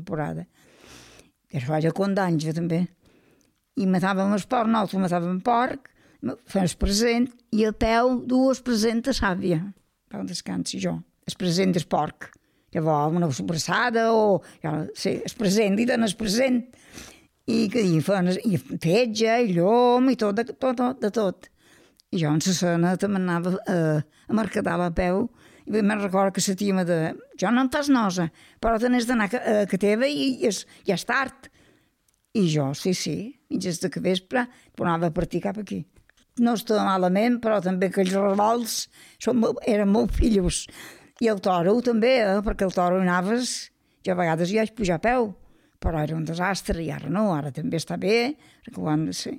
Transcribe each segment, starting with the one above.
temporada. Això ja com d'anys, també. I matàvem el porc, nosaltres matàvem porc, fem el present, i a peu dues present a Sàvia, per on descansi jo. El present del porc. Llavors, una sobrassada o... Sí, el present, i donen el present. I fetge, i llom, i tot, de tot. I jo en la cena també anava a mercatar a peu, i me'n recordo que la tia me deia, jo no em fas nosa, però tenies d'anar a teva i ja és tard. I jo, sí, mitges de vespre, tornava a partir cap aquí. No estava malament, però també aquells revolts eren molt pillos. I el toro també, perquè el toro anaves, jo a vegades ja vaig pujar a peu, però era un desastre, i ara no, ara també està bé, perquè quan, sí.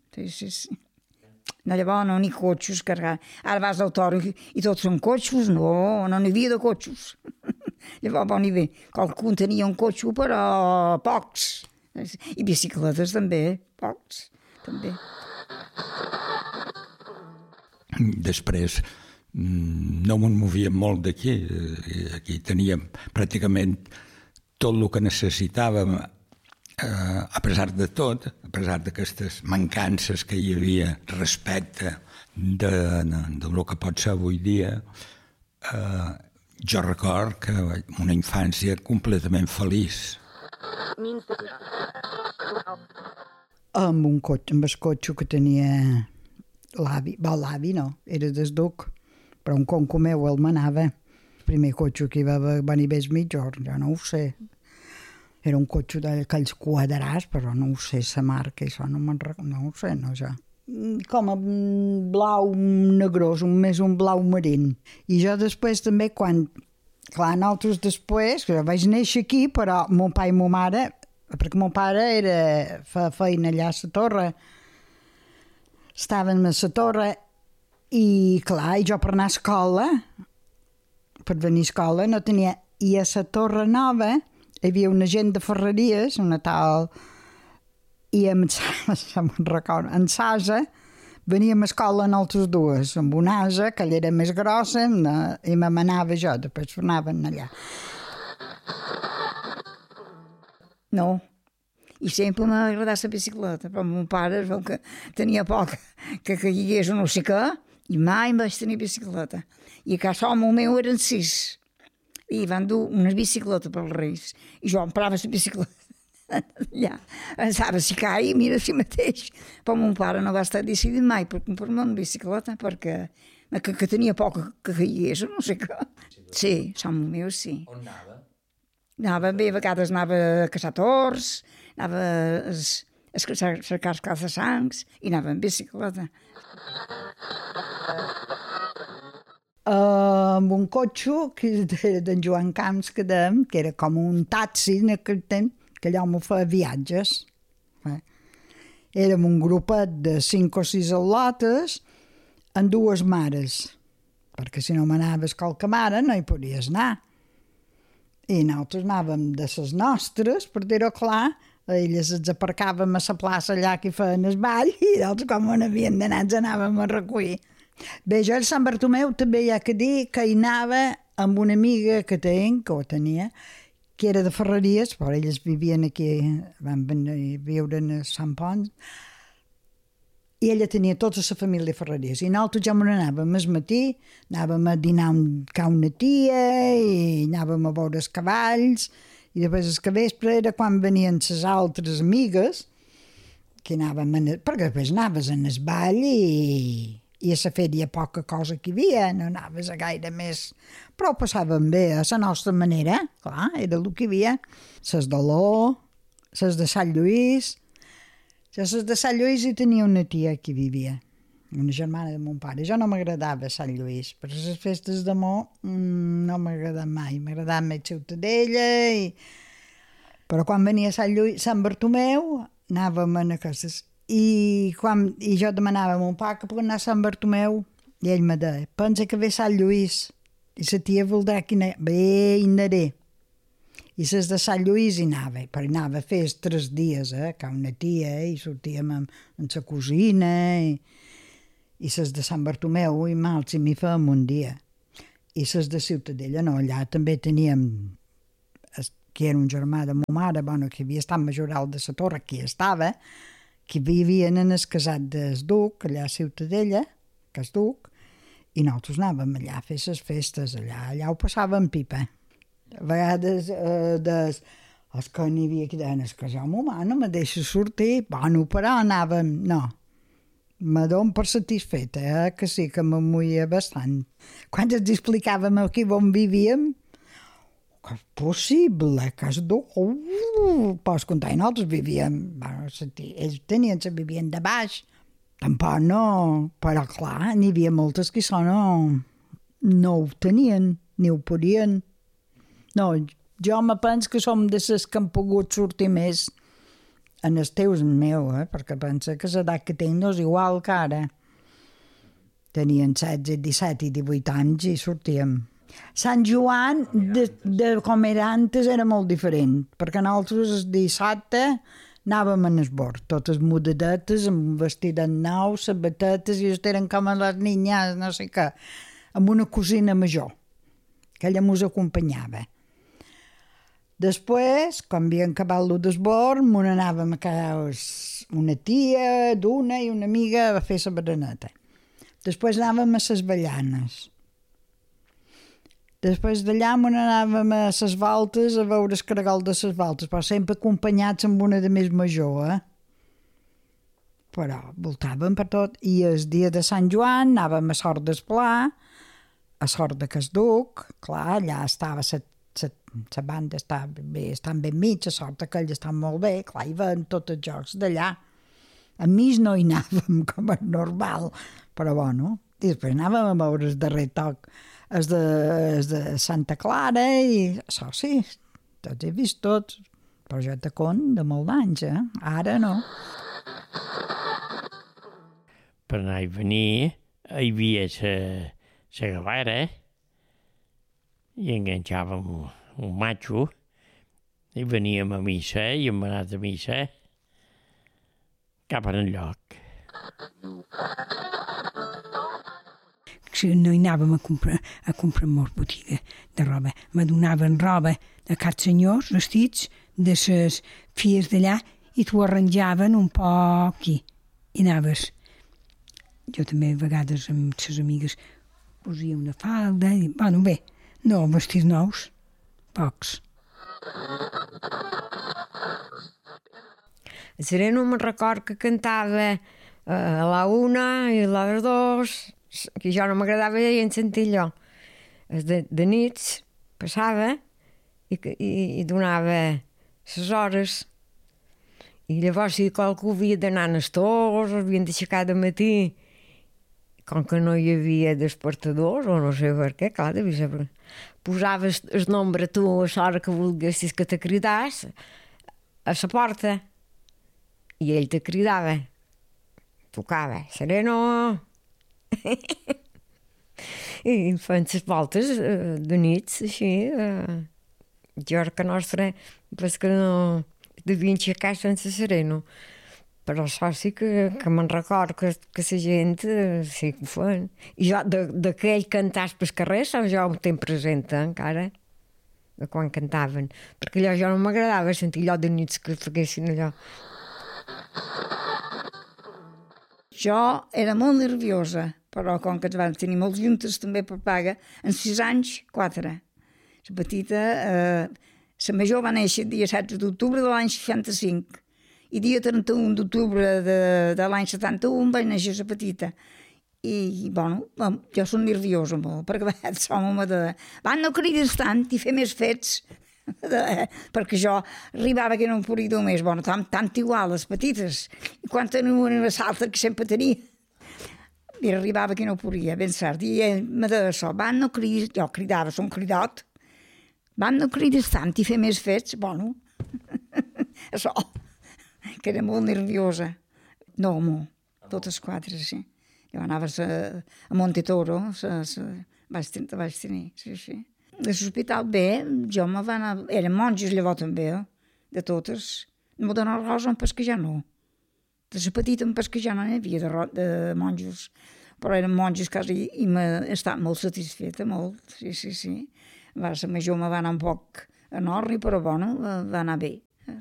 No, llavors no n'hi ha cotxes carregats. Ara vas al toro i tots són cotxes, no n'hi havia de cotxes. Llavors, bon, bé, qualcun tenia un cotxe, però pocs. I bicicletes també, pocs, també. Després no me'n movíem molt d'aquí. Aquí teníem pràcticament tot el que necessitàvem, a pesar de tot, a pesar d'aquestes mancances que hi havia respecte de lo que pot ser avui dia. Jo record que una infància completament feliç. Amb el cotxe que tenia l'avi no, era del duc, però un conco meu el manava. El primer cotxe que hi va venir més mitjor, jo no ho sé. Era un cotxe d'aquells quadrats, però no ho sé, la marca, això no ho sé, no, ja. Com a blau negrós, més un blau marín. I jo després també, clar, nosaltres després, que jo vaig néixer aquí, però mon pare i mon mare, perquè mon pare feia feina allà a la torre, estaven a la torre, i clar, jo per anar a escola, per venir a escola, no tenia... I a la Torre Nova hi havia una gent de ferreries, una tal... I en Sasa veníem a escola nosaltres dues, amb una asa, que ella era més grossa, i me manava jo, després anaven allà. No, i sempre m'ha agradat la bicicleta, però mon pare es veu que tenia poc que caigués o no sé què, i mai em vaig tenir bicicleta. I a casa home meu eren 6, i van dur una bicicleta pels Reis, i jo emprava la bicicleta allà, pensava si caia, mira si mateix, però mon pare no va estar decidit mai per comprar-me una bicicleta, perquè que tenia poc que caigués o no sé què. Sí, home meu, sí. On anava? Anava bé, a vegades anava a caçar tords, anava a cercar els calçassancs i anava en bicicleta. Amb un cotxe que era d'en Joan Camps, que era com un taxi en aquell temps, que allò m'ho feia viatges. Érem un grupet de 5 o 6 al·lotes amb 2 mares, perquè si no m'anaves qualque mare no hi podies anar. I nosaltres anàvem de les nostres, per dir-ho clar, elles ens aparcàvem a la plaça allà que feien el ball i nosaltres, com on havien d'anar, ens anàvem a recollir. Bé, jo al Sant Bartomeu també hi ha que dir que hi anava amb una amiga que tenia, que era de Ferreries, però elles vivien aquí, van venir a viure a Sant Pons, i ella tenia tota la família de Ferreries. I nosaltres ja anàvem al matí, anàvem a dinar amb una tia, i anàvem a veure els cavalls, i després el vespre era quan venien les altres amigues, que anàvem, perquè després anaves en el ball i a la fèria poca cosa que hi havia, no anaves a gaire més, però ho passàvem bé a la nostra manera, clar, era el que hi havia. Les d'Oló, les de Sant Lluís. Les de Sant Lluís hi tenia una tia que vivia, una germana de mon pare. Jo no m'agradava Sant Lluís, però les festes d'amor no m'agradaven mai, m'agradava més Ciutadella, però quan venia Sant Bartomeu anàvem a aquestes. I jo demanava a mon pare que podia anar a Sant Bartomeu i ell me deia, pensa que ve Sant Lluís i la tia voldrà que bé, hi anaré. I les de Sant Lluís hi anava, però hi anava a fer 3 dies, que una tia, i sortíem amb la cosina, i les de Sant Bartomeu i mal, si m'hi fèiem un dia. I les de Ciutadella no, allà també teníem que era un germà de ma mare, bueno, que havia estat majoral de la Torre, que hi estava, que vivien en el casat del Duc, allà a Ciutadella, que és Duc, i nosaltres anàvem allà a fer les festes, allà ho passàvem pipa. A vegades, és que n'hi havia que deien, és que jo, mamà, no me deixa sortir, bueno, però anàvem, no, me dono per satisfeta, que sí, que m'amuia bastant. Quan ens explicàvem aquí on vivíem, que és possible, que és dur, pots comptar, i nosaltres vivíem, bueno, ells tenien, se vivien de baix, tampoc no, però clar, n'hi havia moltes que això no ho tenien, ni ho podien. No, jo me penso que som de les que han pogut sortir més en els teus meu, perquè pensa que l'edat que tinc no és igual que ara. Tenien 16, 17 i 18 anys i sortíem. Sant Joan, de com era antes, era molt diferent, perquè nosaltres el dissabte anàvem en esbord, totes mudadetes, amb vestidet nou, sabatetes, i eren com a les niñas, no sé què, amb una cosina major, que ella mos acompanyava. Després, quan havíem acabat el d'esbord, m'on anàvem a casa una tia, d'una i una amiga a fer la bereneta. Després anàvem a les Ballanes. Després d'allà m'on anàvem a les Voltes a veure el caragol de les Voltes, però sempre acompanyats amb una de més major, Però voltàvem per tot. I el dia de Sant Joan anàvem a Sort d'Esplà, a Sort de Casduc, clar, allà estava la banda estan ben mig, a Sort que ells estan molt bé, clar, hi ven tots els jocs d'allà. A mig no hi anàvem, com és normal, però bueno, i després anàvem a veure el darrer toc, el de Santa Clara, i això sí, tots he vist tots, però jo te cont de molt d'anys, ara no. Per anar i venir hi havia la galera i enganxàvem un matxo i veníem a missa i hem anat a missa cap a enlloc. Si no hi anàvem a comprar molta botiga de roba. Me donaven roba de cap senyors, vestits de les filles d'allà, i t'ho arranjaven un poc i anaves. Jo també a vegades amb les amigues posia una falda i, bueno, bé, no, vestits nous, pocs. A Sereno me'n record que cantava a la 1 i a les 2, que jo no m'agradava en sentir allò. De nits passava i donava les hores. I llavors, si qualcú havia d'anar a estors, havien d'aixecar de matí, com que no hi havia despertadors, o no sé per què, clar, devia saber. Posaves el nombre tu a l'hora que volguessis que te cridàs a la porta i ell te cridava. Tocava, Sereno! I feien les voltes de nits, així. Jo a casa nostra, pues que no devien aixecar sense Sereno. Però això sí que me'n record que la gent sí que ho feien. I jo, d'aquell cantar pel carrer, jo ho tinc present encara, de quan cantaven. Perquè allò jo no m'agradava sentir allò de nits que feguessin allò. Jo era molt nerviosa, però com que ens vam tenir molts juntes també per paga, en 6 anys, 4. La petita, la major va néixer el dia 16 d'octubre de l'any 65. I dia 31 d'octubre de l'any 71 vaig néixer la petita. I, bueno, jo soc nerviosa molt, perquè som home de... no crides tant i fer més fets, perquè jo arribava que no em podia dur més, bueno, tant igual, les petites. I quan tenia una salta que sempre tenia, i arribava que no podia, ben cert. I me deia això, no crides, jo cridava, som cridot, no crides tant i fer més fets, bueno, això... que era molt nerviosa. No, totes 4, sí. Jo anava a Montetoro, vaig tenir, sí. A l'hospital bé, jo me va anar... Eren monges llavors també, de totes. No me donen rosa en pesquejar, no. De la petita en pesquejar no n'hi havia de monjos, però eren monges quasi i m'he estat molt satisfeta, molt, sí. La major me va anar un poc enorme, però bueno, va anar bé.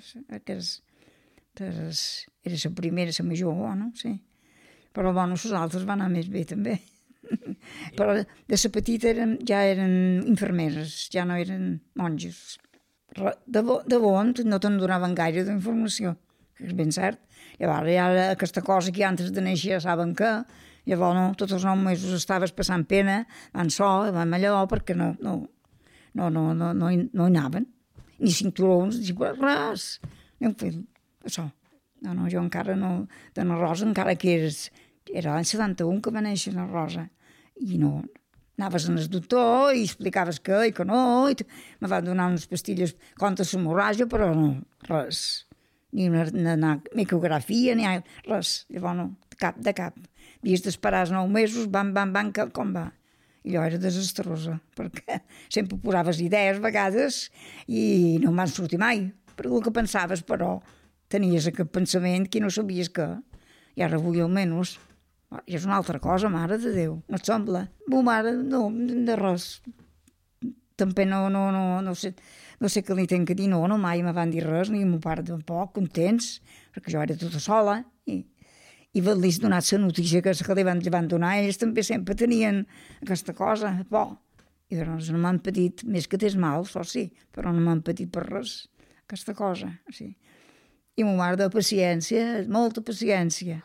Era la primera, la major, bueno, sí. Però bueno, les altres van anar més bé també. Però de la petita ja eren infermeres, ja no eren monges. De bon no te'n donaven gaire d'informació, que és ben cert. Llavors hi ha aquesta cosa que antes de néixer ja saben que, llavors no, tots els 9 mesos estaves passant pena, van van allò, perquè no hi anaven. Ni cinturons, ni res. No hem fet això. No, jo encara no, de la Rosa encara que era l'any 71 que va néixer la Rosa, i no, anaves al doctor i explicaves que i que no, i me van donar unes pastilles contra l'hemorràgia, però no, res. Ni una ecografia, ni res. Llavors no, de cap. Havies d'esperar els 9 mesos, van, com va. I allò era desastrosa, perquè sempre posaves idees a vegades i no em van sortir mai. Per el que pensaves, però tenies aquest pensament que no sabies que. I ara avui almenys és una altra cosa, mare de Déu, no et sembla? Bo, mare, no, de res. També no sé què li tenc que dir, no mai me van dir res, ni mon pare tampoc, contents, perquè jo era tota sola, i li donat la notícia que li van donar, ells també sempre tenien aquesta cosa, por. I doncs no m'han patit, més que tens mal, això sí, però no m'han patit per res, aquesta cosa, sí. I mon mare de paciència, molta paciència.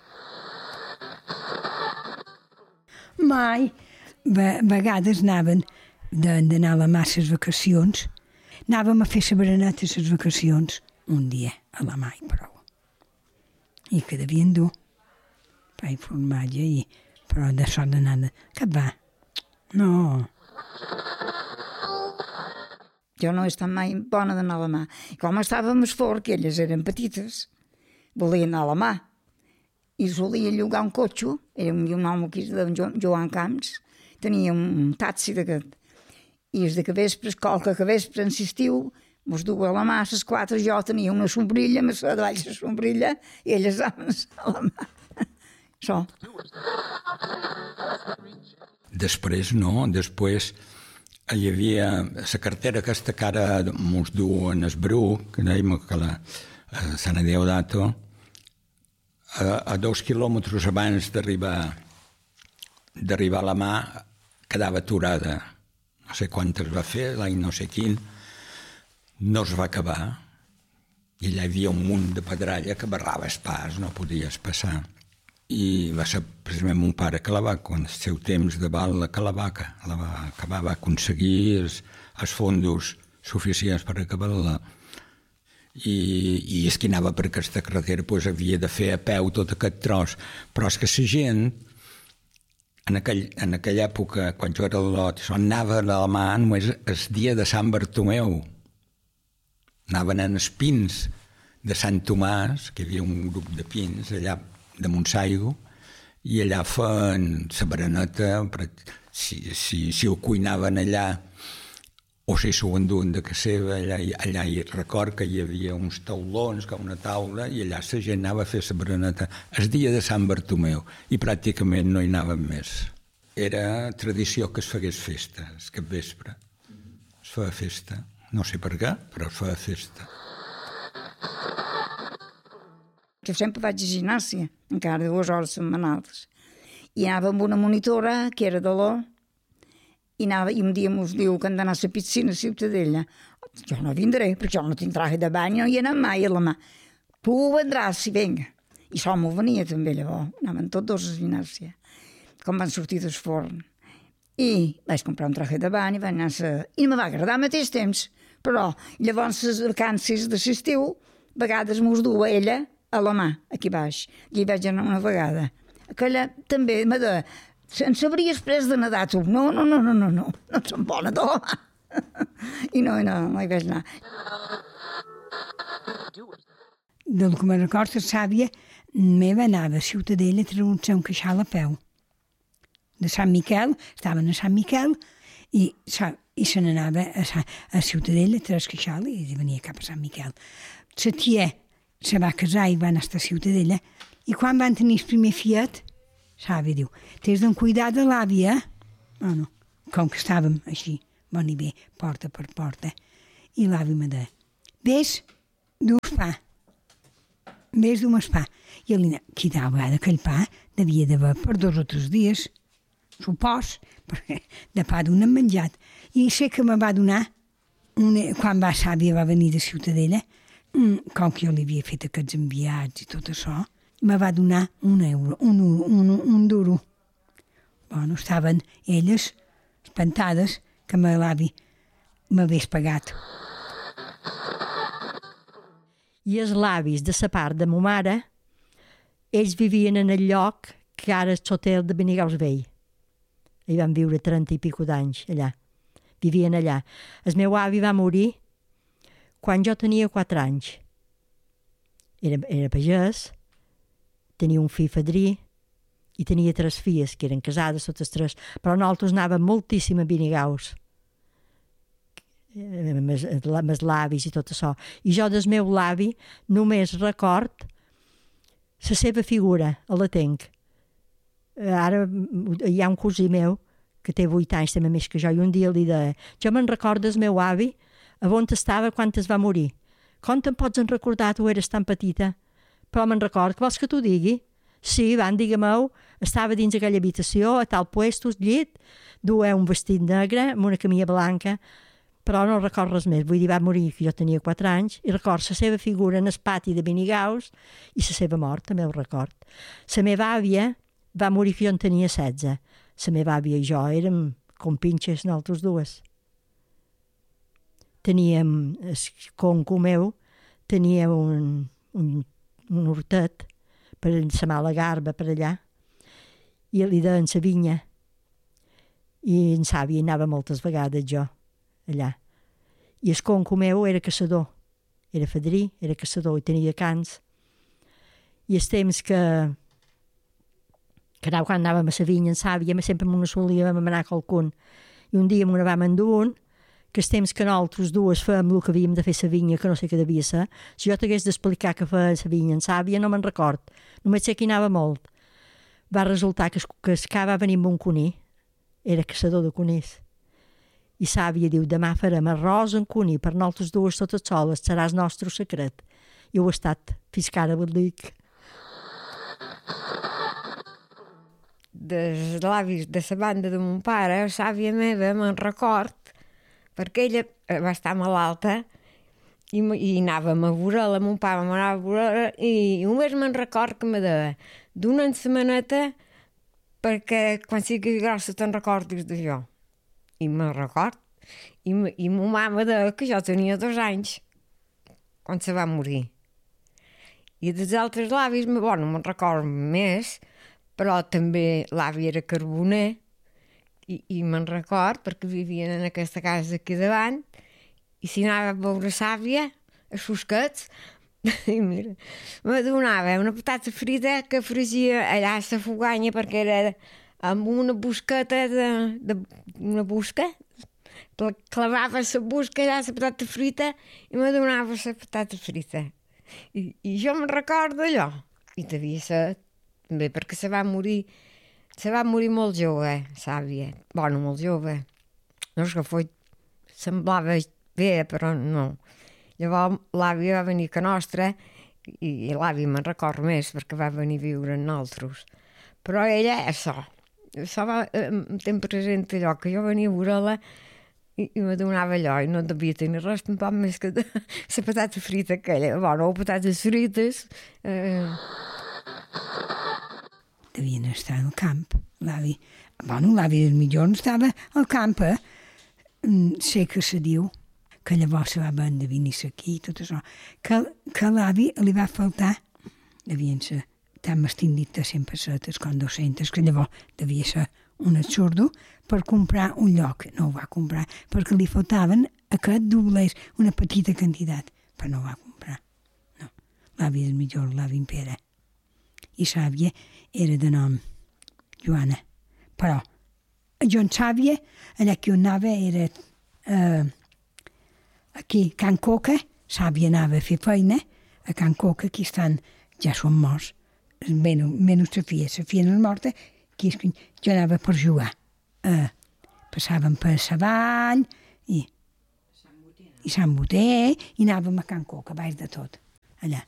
Mai. Vegades anaven d'anar a la mà a les vacacions. Anàvem a fer la bereneta a les vacacions. Un dia a la mà i prou. I que devien dur pa i formatge, però d'això d'anar... Cap va? No. Jo no he estat mai bona d'anar a la mà. I com estàvem a Esforc, que elles eren petites, volien anar a la mà. I solia llogar un cotxe, era un home que es deia Joan Camps, tenia un taxi d'aquest. I des de que vespres, qualque vespre en l'estiu, mos duia a la mà, a les 4 jo tenia una sombrilla, me la davall la sombrilla, i elles anaven a la mà. Això. Després no, després hi havia la cartera aquesta que ara mos duen el Bru, que dèiem que la Sant Deodato, a 2 quilòmetres abans d'arribar a la mà quedava aturada. No sé quantes va fer, l'any no sé quin, no es va acabar. I allà hi havia un munt de pedralla que barrava el pas, no podies passar. I va ser precisament mon pare que la va, quan el seu temps de val, que la va acabar, va aconseguir els fondos suficients per acabar-la. I és que anava per aquesta carretera, doncs havia de fer a peu tot aquest tros. Però és que la gent, en aquella època, quan jo era al lot, anava a la mà només el dia de Sant Bartomeu. Anaven en els pins de Sant Tomàs, que hi havia un grup de pins allà de Montsaigo, i allà feien la bereneta, si ho cuinaven allà, o si s'ho enduen de casa seva, allà hi record que hi havia uns taulons, una taula, i allà la gent anava a fer la bereneta el dia de Sant Bartomeu, i pràcticament no hi anàvem més. Era tradició que es fegués festa, el capvespre. Es feia festa. No sé per què, però es feia festa. Jo sempre vaig a gimnàsia, encara 2 hores setmanals. I anava amb una monitora, que era de l'O, i un dia mos diu que han d'anar a la piscina a Ciutadella. Jo no vindré, perquè jo no tinc traje de bany, no hi he anat mai a la mà. Tu vendràs, si venga. I això m'ho venia també, llavors. Anaven tots 2 a gimnàsia, com van sortir del forn. I vaig comprar un traje de bany i vaig anar i no me va agradar al mateix temps. Però llavors les vacances de l'estiu, a vegades mos du ella a la mà, aquí baix. I hi vaig anar una vegada. Aquella també me deia, en sabries pres de nedar tu? No som bona de la mà. I no hi vaig anar. Del que me recordo, sàvia meva anava a Ciutadella a treure un queixal a peu. De Sant Miquel, estaven a Sant Miquel, i se n'anava a Ciutadella a treure el queixal i venia cap a Sant Miquel. La tia se va casar i van estar a Ciutadella, i quan van tenir el primer fiat, l'àvia diu, t'has de cuidar de l'àvia? No, com que estàvem així, bon i bé, porta per porta. i l'avi me deia, vés, dus pa, vés, du-me pa. I qui tal vegada aquell pa devia d'haver per 2 o 3 dies, supos, perquè de pa d'un hem menjat. I sé que me va donar, quan va sàvia va venir de Ciutadella, com que jo li havia fet aquests enviats i tot això, me va donar €1, un duro. Bueno, estaven elles espantades que l'avi m'hagués pagat. I els l'avis de la part de ma mare, ells vivien en el lloc que ara és l'hotel de Benigaus Vell. Hi van viure 30 i pico d'anys allà. Vivien allà. El meu avi va morir quan jo tenia 4 anys. Era pagès, tenia un fill fadrí i tenia 3 filles, que eren casades totes 3, però nosaltres anàvem moltíssim a Benigaus, amb els l'avis i tot això. I jo del meu l'avi només record la seva figura, la tenc. Ara hi ha un cosí meu que té 8 anys també més que jo, i un dia li deia, jo me'n recordo del meu avi a on estava quan es va morir. Com te'n pots recordar, tu eres tan petita? Però me'n record, que vols que t'ho digui? Sí, van, digue-m'ho, estava dins aquella habitació, a tal puesto, llit, duia un vestit negre amb una camilla blanca, però no record res més. Vull dir, va morir que jo tenia 4 anys, i record la seva figura en el pati de Benigaus i la seva mort, també ho record. La meva àvia va morir que jo en tenia 16. La meva àvia i jo érem compinxes nosaltres dues. Teníem, el conco meu, tenia un hortet per ensamar la garba per allà, i li deien la vinya, i en Sàvia hi anava moltes vegades jo, allà. I el conco meu era caçador, era fadrí, era caçador i tenia cans. I el temps que quan anàvem a la vinya en Sàvia, sempre m'ho solíem anar a qualcun. I un dia m'ho vam endur un, que el temps que nosaltres dues fèiem el que havíem de fer a la vinya, que no sé què devia ser, si jo t'hagués d'explicar què feia la vinya en Sàvia, no me'n record. Només sé que hi anava molt. Va resultar que el ca va venir amb un cuní, era caçador de conills. I Sàvia diu, demà farem arròs en cuní per nosaltres dues totes soles, serà el nostre secret. I ho ha estat, fins que ara ho dic. Dels l'avis de la banda de mon pare, Sàvia meva, me'n record, perquè ella va estar malalta i anàvem a veure-la, mon pare m'anava a veure-la, i només me'n record que me deia, dona'n la maneta perquè quan sigui grossa te'n recordis de jo. I me'n record. I ma mama deia que jo tenia 2 anys quan se va morir. I dels altres l'avis, bueno, me'n record més, però també l'avi era carboner, i me'n record perquè vivien en aquesta casa aquí davant, i si anava a veure Sàvia, a Susquets, i mira, me donava una patata frita que fregia allà a la foganya, perquè era amb una busqueta una busca, clavava la busca allà la patata frita i me donava la patata frita. I jo me'n recordo allò. I devia ser també perquè se va morir molt jove, Sàvia. Bueno, molt jove. No és que semblava bé, però no. Llavors l'avi va venir a nostra i l'avi me'n record més perquè va venir a viure amb nosaltres. Però ella, això ten present allò, que jo venia a veure-la i me donava allò, i no devia tenir res tampoc més que la patata frita aquella. Bueno, patates frites... Devien estar al camp, l'avi. Bueno, l'avi del millor estava al camp, sé que se diu que llavors se va vendre vinís aquí i tot això, que l'avi li va faltar, devien ser tan mastindits sempre setes com 200, que llavors devia ser un absurdo per comprar un lloc. No ho va comprar, perquè li faltaven aquest doblers, una petita quantitat, però no ho va comprar. No, l'avi del millor, l'avi en Pere. I Sàvia era de nom Joana. Però jo en Sàvia, allà que on anava era aquí, Can Coca. Sàvia anava a fer feina a Can Coca, aquí estan, ja són morts, menys Sofia no és morta, jo anava per jugar. Passàvem per la vall i... i Sant Boter, i anàvem a Can Coca, baix de tot, allà.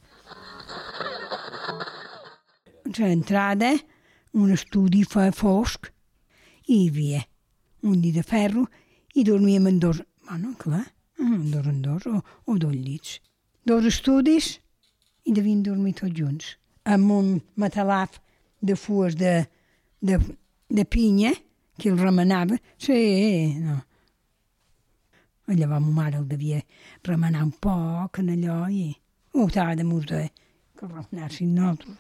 L'entrada, un estudi fosc, i hi havia un llit de ferro, i dormíem en dos, bueno, clar, en dos o dos llits. Dos estudis, i devien dormir tots junts, amb un matalaf de fues de pinya, que el remenava. Sí, no. Llavors ma mare el devia remenar un poc en allò i ho estava de museu que el remenassin nosaltres.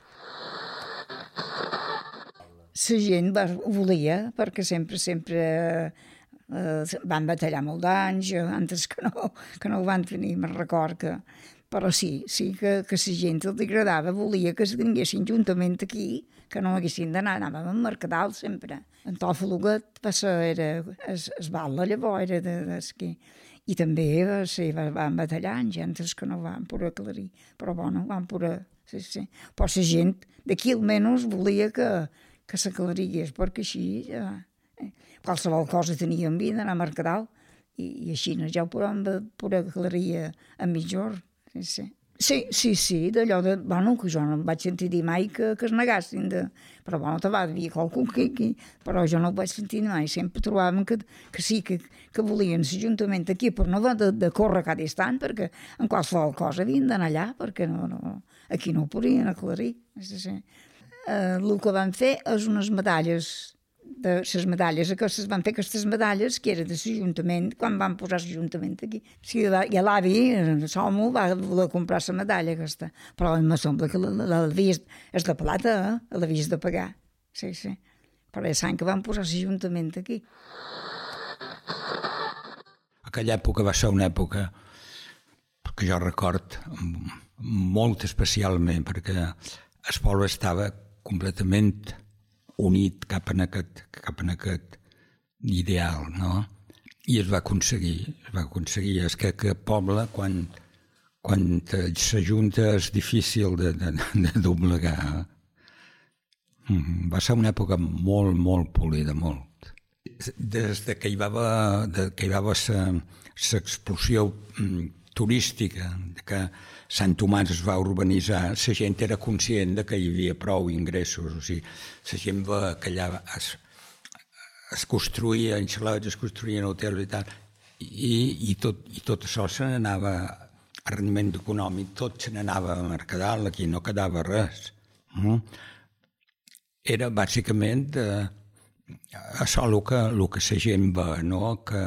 La gent ho volia, perquè sempre van batallar molt d'anys, antes que no ho van tenir, me'n record que... Però sí que la gent els agradava, volia que es tinguessin juntament aquí, que no haguessin d'anar, anàvem a Mercadal sempre. En Tòfoluguet era es balla llavors, era d'esquí. I també van batallar anys, antes que no van poder aclarir. Però bueno, van poder... Sí. Però la gent d'aquí almenys volia que s'aclarigués, perquè així qualsevol cosa teníem vida, anar a Mercadal, i així ja ho poder aclarir a mitjor. Sí, d'allò de... Bueno, que jo no em vaig sentir dir mai que es negassin de... Però bueno, te va dir qualcú aquí, però jo no ho vaig sentir mai. Sempre trobàvem que sí, que volien l'Ajuntament aquí, però no de córrer cada instant, perquè en qualsevol cosa havien d'anar allà, perquè aquí no ho podien aclarir. El que van fer és unes medalles, les medalles aquestes, van fer aquestes medalles que era de l'Ajuntament, quan van posar l'Ajuntament aquí. Sí, i l'avi, Somo, va voler comprar la medalla aquesta, però em sembla que és de plata, l'havies de pagar. Sí. Però és l'any que van posar l'Ajuntament aquí. Aquella època va ser una època que jo record molt especialment, perquè el poble estava completament unit cap en aquest ideal, no? I es va aconseguir. És que aquest poble, quan s'ajunta, és difícil de doblegar. Va ser una època molt, molt polida, molt. Des que hi va haver l'explosió turística, que Sant Tomàs es va urbanitzar, la gent era conscient que hi havia prou ingressos. O sigui, la gent va que allà es construïen xalets, es construïen hotels i tal, i tot això se n'anava a rendiment econòmic, tot se n'anava a Mercadal, aquí no quedava res. Era bàsicament això el que la gent va, no? Que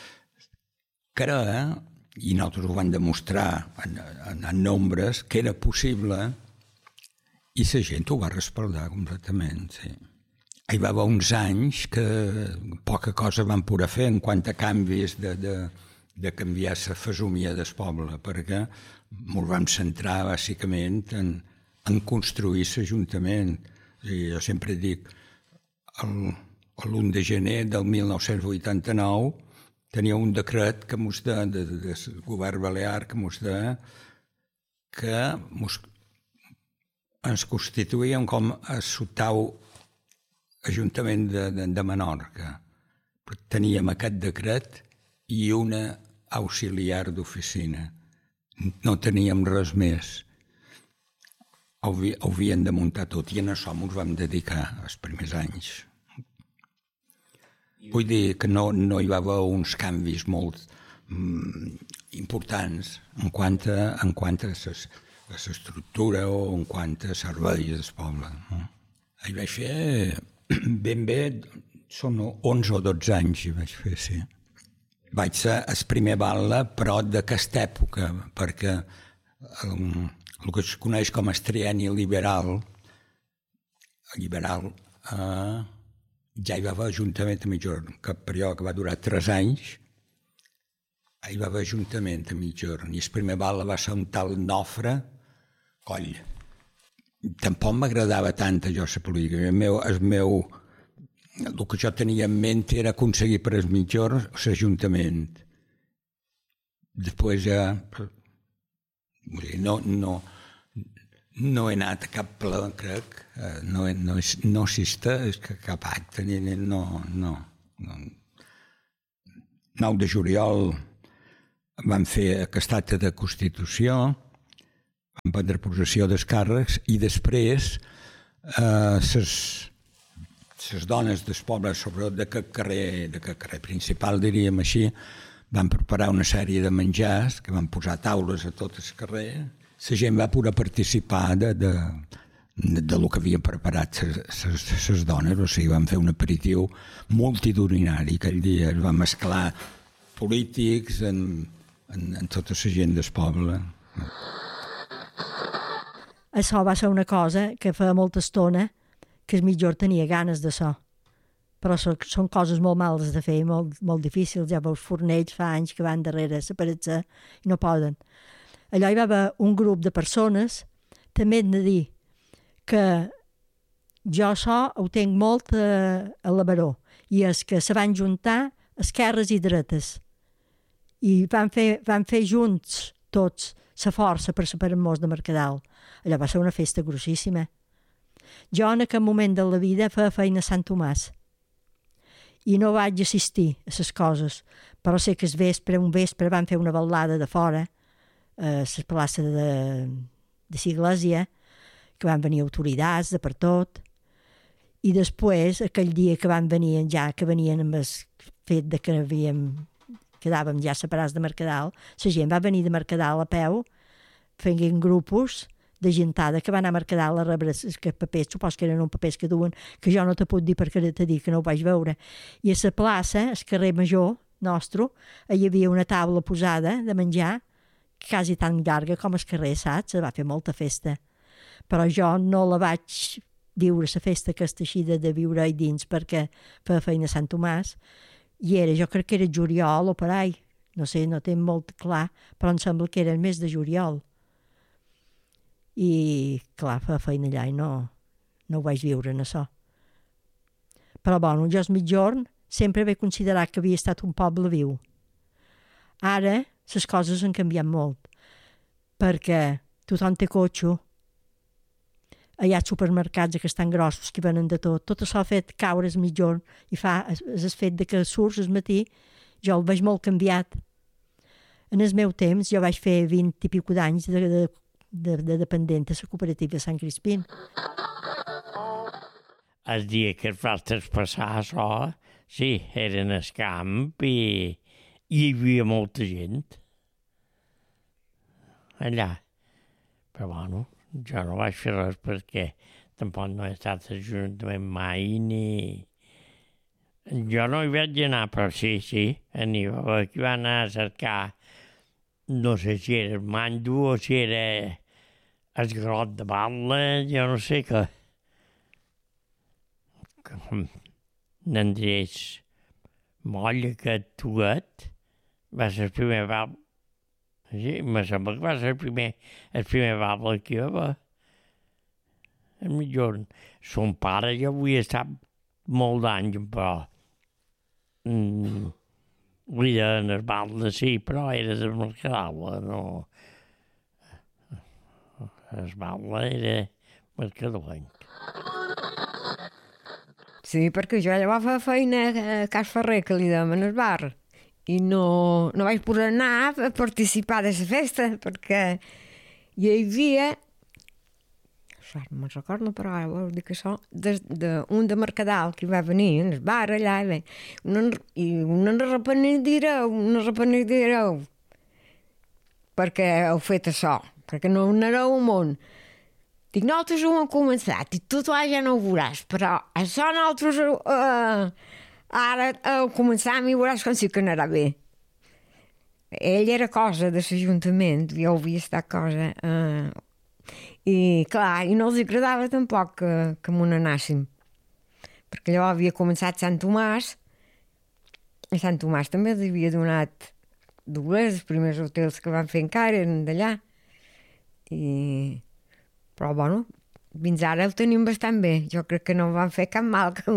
era, i nosaltres ho vam demostrar en nombres, que era possible, i la gent ho va respaldar completament, sí. Hi va haver uns anys que poca cosa van poder fer en quant a canvis de canviar la fesomia del poble, perquè ens vam centrar bàsicament en construir l'Ajuntament. Jo sempre dic, l'1 de gener del 1989 tenia un decret que mos de, del govern balear que mos de que ens constituïem com a l'octau Ajuntament de Menorca. Teníem aquest decret i una auxiliar d'oficina. No teníem res més. Ho havien de muntar tot i en això ens vam dedicar els primers anys. Vull dir que no hi va haver uns canvis molt importants en quant a l'estructura o en quant a serveis del poble. Hi vaig fer ben bé, són 11 o 12 anys hi vaig fer, sí. Vaig ser el primer batlle, però d'aquesta època, perquè el que es coneix com a trienni liberal, ja hi va haver ajuntament a mitjorn, que període que va durar 3 anys, hi va haver ajuntament a mitjorn, i el primer batlle va ser un tal Nofre Coll. Tampoc m'agradava tant a jo la política. El que jo tenia en ment era aconseguir per el mitjorn l'Ajuntament. Després ja no he anat a cap ple, crec, no assisteix cap acte, no. 9 de juliol van fer aquest acte de Constitució, van prendre possessió dels càrrecs i després les dones del poble, sobretot d'aquest carrer principal, diríem així, van preparar una sèrie de menjars que van posar taules a tot el carrer. La gent va poder participar de lo que havien preparat les dones, o sigui, van fer un aperitiu multitudinari aquell dia, es van mesclar polítics en tota la gent del poble. Això va ser una cosa que feia molta estona que el mitjor tenia ganes d'això. Però són coses molt males de fer, molt difícils. Ja veus fornells fa anys que van darrere separar-se i no poden. Allò hi va haver un grup de persones, també hem de dir que jo això ho tenc molt a la Baró, i és que se van juntar esquerres i dretes i van fer junts tots la força per separar-nos de Mercadal. Allò va ser una festa grossíssima. Jo en aquest moment de la vida feia feina a Sant Tomàs i no vaig assistir a les coses, però sé que un vespre van fer una ballada de fora a la plaça de l'Església, que van venir autoritats de per tot, i després, aquell dia que van venir, ja que venien amb el fet de que quedàvem ja separats de Mercadal, la gent va venir de Mercadal a peu, fent grupos de gentada que van anar a Mercadal a rebre els papers, supos que eren uns papers que duen, que jo no te puc dir perquè t'he dit que no ho vaig veure. I a la plaça, al carrer Major nostre, hi havia una taula posada de menjar, quasi tan llarga com el carrer, saps? Va fer molta festa. Però jo no la vaig viure, la festa aquesta així de viure-hi dins, perquè feia feina a Sant Tomàs, i jo crec que era juliol o per ahí, no sé, no tinc molt clar, però em sembla que era el mes de juliol. I clar, feia feina allà i no ho vaig viure en això. Però bueno, jo el migjorn sempre vaig considerar que havia estat un poble viu. Ara les coses han canviat molt, perquè tothom té cotxe, hi ha supermercats que estan grossos, que venen de tot. Tot això ha fet caure el migjorn i fa el fet de que surts al matí, jo el veig molt canviat. En el meu temps, jo vaig fer 20 i pico d'anys de dependent a la cooperativa de Sant Crispín. El dia que es va traspassar això, sí, eren al camp i hi havia molta gent allà. Però bueno, jo no vaig fer res perquè tampoc no he estat a l'Ajuntament mai ni... Jo no hi vaig anar, però sí, anava aquí va anar a cercar, no sé si era el mando o si era el grot de Batla, jo no sé què. N'Andrés Molla, aquest tuguet, va ser el primer bable. Sí, me sembla que va ser el primer bable que hi va. El millor. Son pare ja havia estat molt d'anys, però li deien el bable, sí, però era de Mercadal, no. El bable era mercadolenc. Sí, perquè jo llavors feia feina a Cas Ferrer, que li dèiem en el bar, i no vaig poder anar a participar de la festa, perquè hi havia, no me'n recordo, però ara vol dir que això, un de Mercadal que va venir en el bar allà, i una repenedireu, perquè heu fet això, perquè no anareu al món. Dic, nosaltres ho hem començat i tu ja no ho veuràs, però això nosaltres ara ho començam i veuràs com sí que anarà bé. Ell era cosa de l'Ajuntament, jo havia estat cosa. I clar, i no els agradava tampoc que m'ho anàssim, perquè llavors havia començat Sant Tomàs, i Sant Tomàs també els havia donat dues, els primers hotels que van fer encara eren d'allà. Però, bueno, fins ara el tenim bastant bé. Jo crec que no van fer cap mal que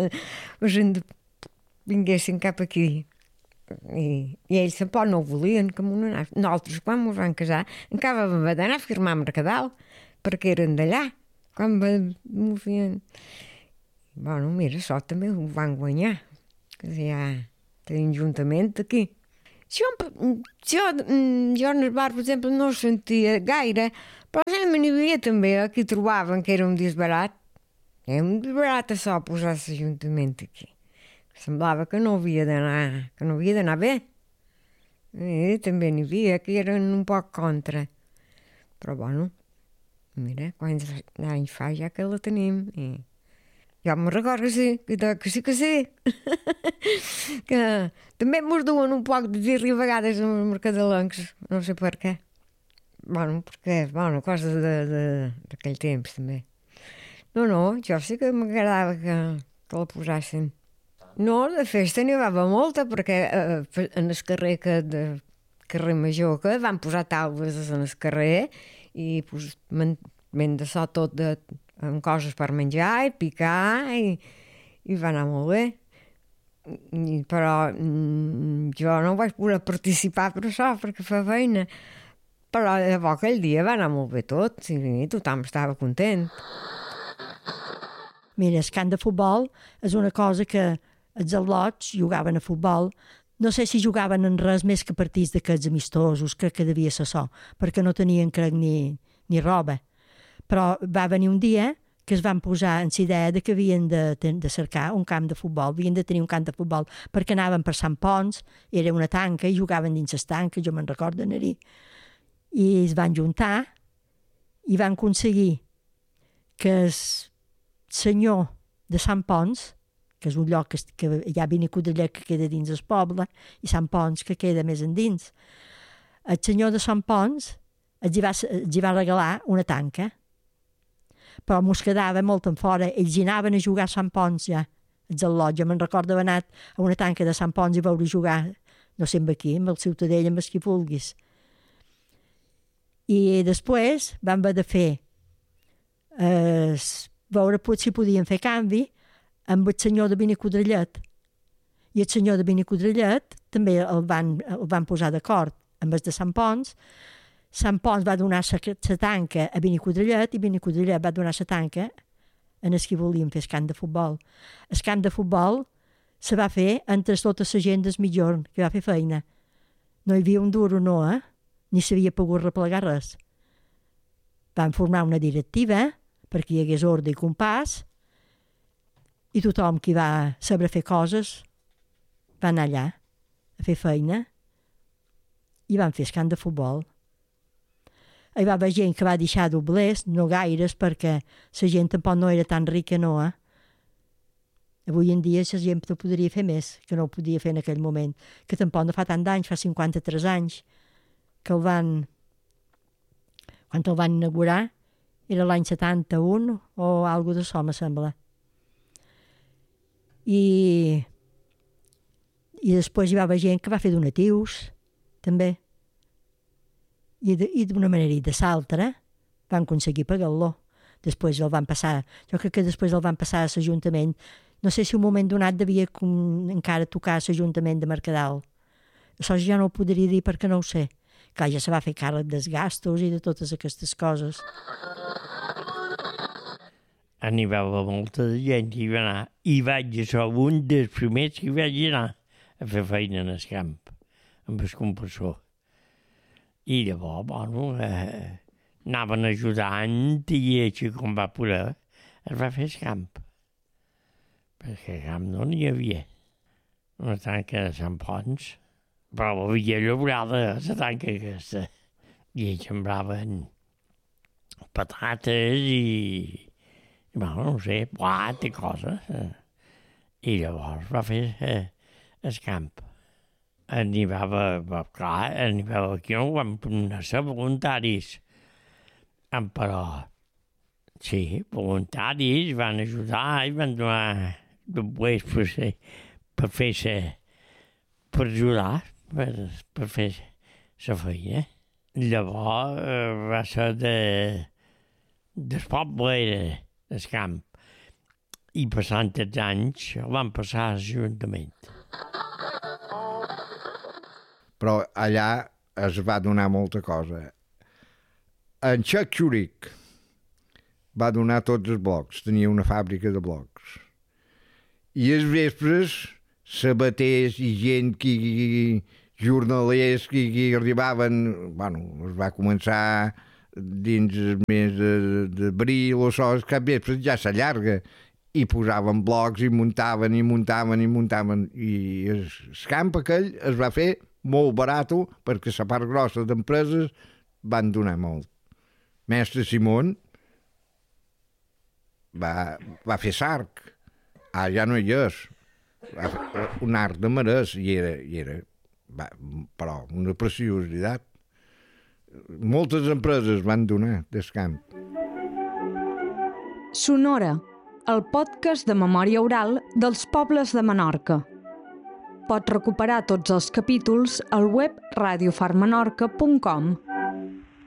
vinguessin cap aquí. I ells tampoc no ho volien, que m'ho anés. Nosaltres, quan ens vam casar, encara vam haver d'anar a firmar a Mercadal, perquè eren d'allà. Quan m'ho feien... Bueno, mira, això també ho van guanyar, que ja tenim juntament aquí. Jo en el bar, per exemple, no ho sentia gaire, però sempre n'hi havia també qui trobaven que era un disbarat. Era un disbarat això, posar l'Ajuntament aquí. Semblava que no havia d'anar bé. I també n'hi havia que eren un poc contra. Però bueno, mira, quants anys fa ja que la tenim. I jo me'n recordo que sí. Que també mos duen un poc de dir-li a vegades als mercadelencs, no sé per què. Perquè, coses d'aquell temps també. No, jo sí que m'agradava que la posassin. No, de festa n'hi havia molta, perquè en el carrer carrer Major que van posar taules en el carrer i m'han deixat tot amb coses per menjar i picar i va anar molt bé. Però jo no vaig poder participar per això, perquè fa feina. Però llavors aquell dia va anar molt bé tot i tothom estava content. Mira, el camp de futbol és una cosa que els al·lots jugaven a futbol. No sé si jugaven en res més que partits d'aquests amistosos, crec que devia ser això, perquè no tenien, crec, ni roba. Però va venir un dia que es van posar en la idea que havien de cercar un camp de futbol, havien de tenir un camp de futbol, perquè anaven per Sant Pons, era una tanca, i jugaven dins les tanques, jo me'n recordo d'anar-hi. I es van juntar i van aconseguir que el senyor de Sant Pons, que és un lloc que hi ha Benicudellet que queda dins el poble, i Sant Pons que queda més endins. El senyor de Sant Pons els hi va regalar una tanca, però mos quedava molt en fora. Ells hi anaven a jugar a Sant Pons ja, els al·lots. Jo me'n recordo haver anat a una tanca de Sant Pons i veure jugar, no sé amb qui, amb el Ciutadella, amb els qui vulguis. I després vam haver de fer veure si podien fer canvi amb el senyor de Benicudellet. I el senyor de Benicudellet també el van posar d'acord amb el de Sant Pons. Sant Pons va donar la tanca a Benicudellet i Benicudellet va donar la tanca a els que volien fer el camp de futbol. El camp de futbol se va fer entre tota la gent del Migjorn, que va fer feina. No hi havia un duro, no, ni s'havia pogut replegar res. Van formar una directiva perquè hi hagués ordre i compàs, i tothom qui va saber fer coses va anar allà a fer feina i van fer el camp de futbol. Hi va haver gent que va deixar doblers, no gaires, perquè la gent tampoc no era tan rica, no, Avui en dia la gent ho podria fer més, que no ho podia fer en aquell moment, que tampoc no fa tant d'anys, fa 53 anys, que quan el van inaugurar, era l'any 71 o alguna cosa d'això, me sembla. I després hi va haver gent que va fer donatius, també. I d'una manera i de l'altra van aconseguir pagar-lo. Després el van passar, jo crec que després el van passar a l'Ajuntament. No sé si un moment donat devia encara tocar a l'Ajuntament de Mercadal. Això ja no ho podria dir perquè no ho sé. Clar, ja se va fer càrrec dels gastos i de totes aquestes coses. N'hi va haver molta gent que hi va anar. I vaig ser un dels primers que vaig anar a fer feina en el camp, amb el compressor. I llavors, anaven ajudant i així com va poder, es va fer el camp. Perquè el camp no n'hi havia. Una tanca de Sant Pons, però havia llaurada, la tanca aquesta. I ells sembraven patates i no sé, blat i coses. I llavors va fer el camp. N'hi va haver aquí no van ser voluntaris. Però sí, voluntaris van ajudar i van donar després per ajudar, per fer la feina. Llavors va ser del poble el camp. I passant els anys el van passar a l'Ajuntament. Però allà es va donar molta cosa. En Xac Xuric va donar tots els blocs, tenia una fàbrica de blocs. I els vespres, sabaters i gent que jornalers que arribaven, bueno, es va començar dins el mes d'abril o so, el cap vespre ja s'allarga, i posaven blocs i muntaven i el camp aquell es va fer molt barat perquè la part grossa d'empreses van donar molt. Mestre Simón va fer sarc, ja no hi és, un arc de marès i era però una preciositat. Moltes empreses van donar del camp. Sonora, el podcast de memòria oral dels pobles de Menorca. Pots recuperar tots els capítols al web radiofarmenorca.com.